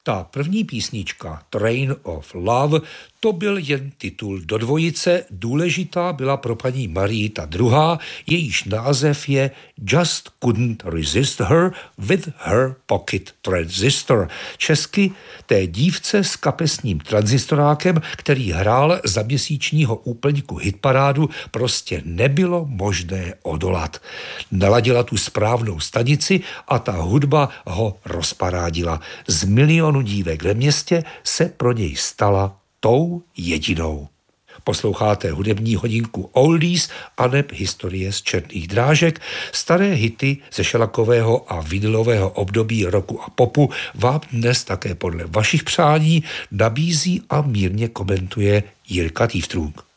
Ta první písnička Train of Love, to byl jen titul do dvojice, důležitá byla pro paní Marii ta druhá, jejíž název je Just Couldn't Resist Her with Her Pocket Transistor. Česky té dívce s kapesním tranzistorákem, který hrál za měsíčního úplňku hitparádu, prostě nebylo možné odolat. Naladila tu správnou stanici a ta hudba ho rozparádila. Z milionu dívek ve městě se pro něj stala tou jedinou. Posloucháte hudební hodinku Oldies aneb historie z černých drážek. Staré hity ze šelakového a vinylového období roku a popu vám dnes také podle vašich přání nabízí a mírně komentuje Jirka Tývtrům.